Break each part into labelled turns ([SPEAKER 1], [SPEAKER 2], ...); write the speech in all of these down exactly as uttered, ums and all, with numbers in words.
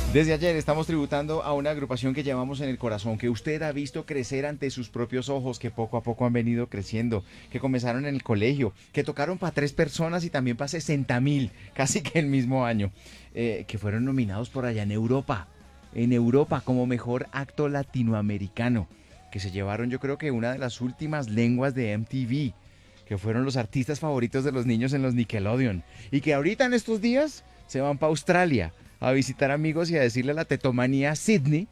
[SPEAKER 1] Desde ayer estamos tributando a una agrupación que llevamos en el corazón, que usted ha visto crecer ante sus propios ojos, que poco a poco han venido creciendo, que comenzaron en el colegio, que tocaron para tres personas y también para sesenta mil, casi que el mismo año, eh, que fueron nominados por allá en Europa, en Europa como mejor acto latinoamericano, que se llevaron yo creo que una de las últimas lenguas de M T V, que fueron los artistas favoritos de los niños en los Nickelodeon, y que ahorita en estos días se van para Australia a visitar amigos y a decirle a la tetomanía Sydney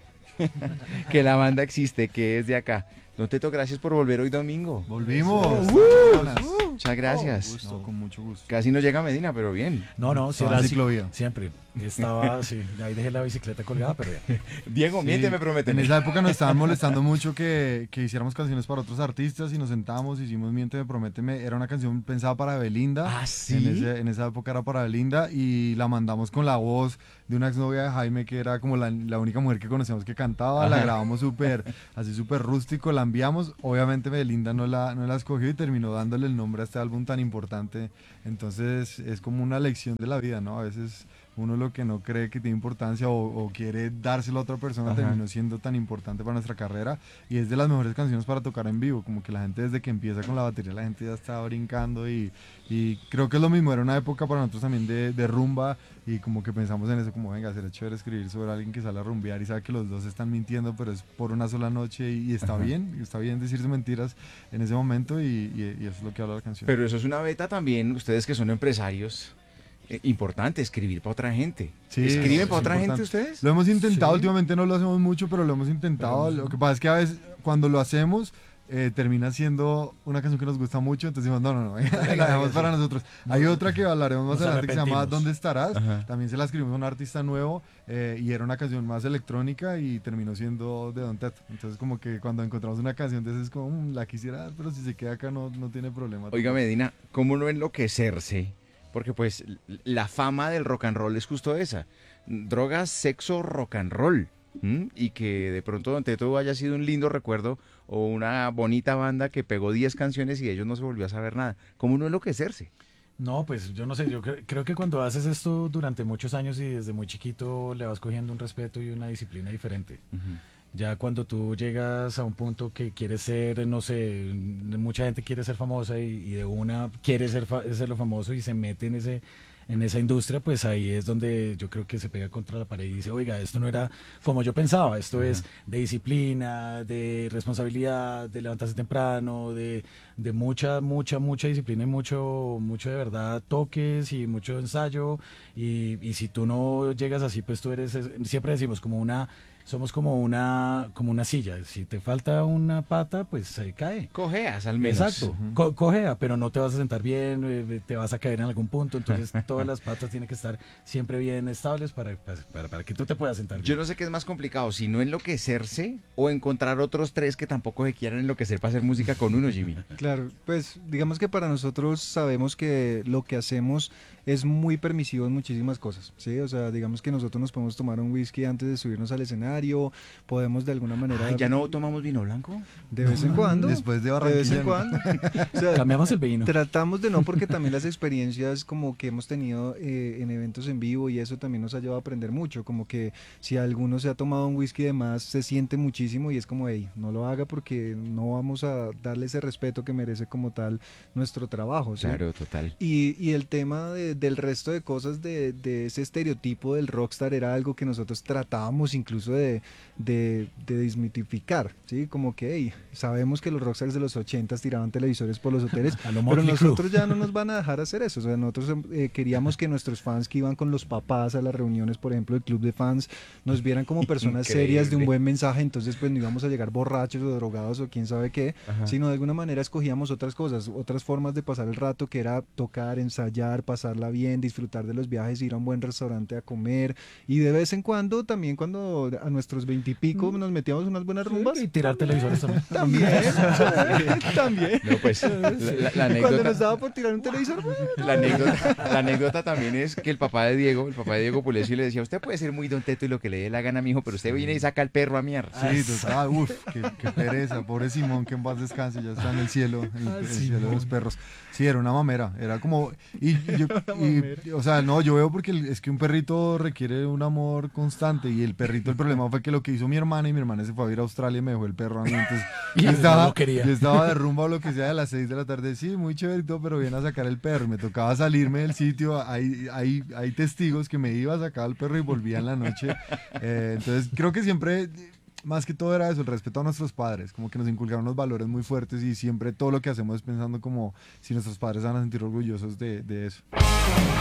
[SPEAKER 1] que la banda existe, que es de acá. Don Teto, gracias por volver hoy domingo.
[SPEAKER 2] Volvimos.
[SPEAKER 1] Uh, Muchas gracias.
[SPEAKER 2] Oh, gusto, no, con mucho gusto.
[SPEAKER 1] Casi no llega a Medina, pero bien.
[SPEAKER 3] No, no, sí,
[SPEAKER 2] Estaba
[SPEAKER 3] era
[SPEAKER 2] en ciclovía.
[SPEAKER 3] siempre. Estaba, sí, ahí dejé la bicicleta colgada, pero ya.
[SPEAKER 1] Diego,
[SPEAKER 2] Sí,
[SPEAKER 1] miente, me promete.
[SPEAKER 2] En esa época nos estaban molestando mucho que, que hiciéramos canciones para otros artistas y nos sentamos, hicimos Miente, me prométeme. Era una canción pensada para Belinda.
[SPEAKER 1] ¿Ah, sí?
[SPEAKER 2] En, ese- en esa época era para Belinda y la mandamos con la voz de una exnovia de Jaime que era como la, la única mujer que conocíamos que cantaba. La
[SPEAKER 1] Ajá.
[SPEAKER 2] grabamos súper, así súper rústico, la enviamos. Obviamente Belinda no la, no la escogió y terminó dándole el nombre a este álbum tan importante. Entonces es como una lección de la vida, ¿no? A veces uno lo que no cree que tiene importancia o, o quiere dárselo a otra persona
[SPEAKER 1] Ajá.
[SPEAKER 2] terminó siendo tan importante para nuestra carrera y es de las mejores canciones para tocar en vivo, como que la gente desde que empieza con la batería la gente ya está brincando y, y creo que es lo mismo, era una época para nosotros también de, de rumba y como que pensamos en eso, como venga, será chévere escribir sobre alguien que sale a rumbear y sabe que los dos están mintiendo pero es por una sola noche y, y está
[SPEAKER 1] Ajá.
[SPEAKER 2] bien, está bien decirse mentiras en ese momento y, y- y eso es lo que habla la canción.
[SPEAKER 1] Pero eso es una beta también, ustedes que son empresarios, eh, importante, escribir para otra gente.
[SPEAKER 2] Sí,
[SPEAKER 1] ¿Escriben
[SPEAKER 2] es
[SPEAKER 1] para otra gente
[SPEAKER 2] importante.
[SPEAKER 1] ustedes?
[SPEAKER 2] Lo hemos intentado,
[SPEAKER 1] Sí.
[SPEAKER 2] últimamente no lo hacemos mucho, pero lo hemos intentado.
[SPEAKER 1] Pero,
[SPEAKER 2] Lo que pasa es que a veces cuando lo hacemos eh, termina siendo una canción que nos gusta mucho, entonces decimos, no, no, no, la dejamos para nosotros. Hay otra que hablaremos más
[SPEAKER 3] Nos
[SPEAKER 2] adelante que se llama
[SPEAKER 3] arrepentimos.
[SPEAKER 2] ¿Dónde estarás?
[SPEAKER 1] Ajá.
[SPEAKER 2] También se la escribimos a un artista nuevo eh, y era una canción más electrónica y terminó siendo de Don Teto. Entonces como que cuando encontramos una canción de esas es como, "Mm, la quisiera dar, pero si se queda acá no, no tiene problema".
[SPEAKER 1] Oiga, Medina, ¿cómo no enloquecerse? Porque pues l- la fama del rock and roll es justo esa. Drogas, sexo, rock and roll. ¿M? Y que de pronto Don Teto haya sido un lindo recuerdo o una bonita banda que pegó diez canciones y de ellos no se volvió a saber nada. ¿Cómo no enloquecerse?
[SPEAKER 3] No, pues yo no sé, yo cre- creo que cuando haces esto durante muchos años y desde muy chiquito le vas cogiendo un respeto y una disciplina diferente. Ya cuando tú llegas a un punto que quieres ser, no sé, mucha gente quiere ser famosa y, y de una quiere ser, fa- ser lo famoso y se mete en ese en esa industria, pues ahí es donde yo creo que se pega contra la pared y dice, oiga, esto no era como yo pensaba, esto es de disciplina, de responsabilidad, de levantarse temprano, de, de mucha, mucha, mucha disciplina y mucho, mucho de verdad toques y mucho ensayo y, y si tú no llegas así, pues tú eres, es- siempre decimos como una somos como una, como una silla. Si te falta una pata, pues se cae.
[SPEAKER 1] Cojeas al menos.
[SPEAKER 3] Exacto, co- cojea, pero no te vas a sentar bien, eh, te vas a caer en algún punto, entonces todas las patas tienen que estar siempre bien estables para, para, para- para que tú te puedas sentar
[SPEAKER 1] Yo
[SPEAKER 3] bien.
[SPEAKER 1] no sé qué es más complicado, si no enloquecerse o encontrar otros tres que tampoco se quieran enloquecer para hacer música con uno, Jimmy.
[SPEAKER 4] Claro, pues digamos que para nosotros sabemos que lo que hacemos es muy permisivo en muchísimas cosas, ¿sí? O sea, digamos que nosotros nos podemos tomar un whisky antes de subirnos al escenario, podemos de alguna manera...
[SPEAKER 1] Ay, ¿ya no tomamos vino blanco?
[SPEAKER 4] De vez en cuando.
[SPEAKER 2] Después de
[SPEAKER 4] De vez en
[SPEAKER 2] Barranquilla,
[SPEAKER 4] cuando. O sea,
[SPEAKER 3] Cambiamos el vino.
[SPEAKER 4] tratamos de no, porque también las experiencias como que hemos tenido eh, en eventos en vivo y eso también nos ha llevado a aprender mucho, como que si alguno se ha tomado un whisky de más, se siente muchísimo y es como, hey, no lo haga porque no vamos a darle ese respeto que merece como tal nuestro trabajo, ¿sí?
[SPEAKER 1] Claro, total.
[SPEAKER 4] Y, y el tema de- del resto de cosas de, de ese estereotipo del rockstar era algo que nosotros tratábamos incluso de, de, de desmitificar, ¿sí? Como que, hey, sabemos que los rockstars de los ochentas tiraban televisores por los hoteles,
[SPEAKER 3] A lo
[SPEAKER 4] pero
[SPEAKER 3] Motley Crue.
[SPEAKER 4] nosotros ya no nos van a dejar hacer eso. O sea, nosotros eh, queríamos que nuestros fans que iban con los papás a las reuniones, por ejemplo, el club de fans, nos vieran como personas serias de un
[SPEAKER 1] Increíble.
[SPEAKER 4] buen mensaje, entonces pues no íbamos a llegar borrachos o drogados o quién sabe qué,
[SPEAKER 1] Ajá.
[SPEAKER 4] sino de alguna manera escogíamos otras cosas, otras formas de pasar el rato, que era tocar, ensayar, pasarla bien, disfrutar de los viajes, ir a un buen restaurante a comer y de vez en cuando también cuando a nuestros veintipico nos metíamos unas buenas rumbas.
[SPEAKER 3] Y tirar televisores también.
[SPEAKER 4] También, también.
[SPEAKER 1] No, pues la, la- la
[SPEAKER 4] Cuando
[SPEAKER 1] anécdota,
[SPEAKER 4] nos daba por tirar un televisor, bueno,
[SPEAKER 1] la anécdota, la anécdota también es que el papá de Diego, el papá de Diego Pulesio le decía, usted puede ser muy don Teto y lo que le dé la gana, mijo, pero usted viene y saca al perro a miar.
[SPEAKER 2] Sí, total, uff, qué, qué pereza, pobre Simón, que en paz descanse, ya está en el cielo, en el,
[SPEAKER 3] Ah,
[SPEAKER 2] el cielo de
[SPEAKER 3] Simón.
[SPEAKER 2] los perros. Sí, era una mamera, era como, y, y yo, y, o sea, no, yo veo porque el- es que un perrito requiere un amor constante, y el perrito, el problema fue que lo que hizo mi hermana, y mi hermana se fue a ir a Australia y me dejó el perro a mí, entonces,
[SPEAKER 3] Y
[SPEAKER 2] yo
[SPEAKER 3] no
[SPEAKER 2] estaba,
[SPEAKER 3] lo quería.
[SPEAKER 2] yo estaba de rumba o lo que sea a las seis de la tarde, sí, muy chévere y todo, pero viene a sacar el perro, y me tocaba salirme del sitio, hay, hay, hay testigos que me iba a sacar al perro y volvía en la noche, eh, entonces creo que siempre, más que todo era eso, el respeto a nuestros padres, como que nos inculcaron unos valores muy fuertes y siempre todo lo que hacemos es pensando como si nuestros padres se van a sentir orgullosos de, de eso.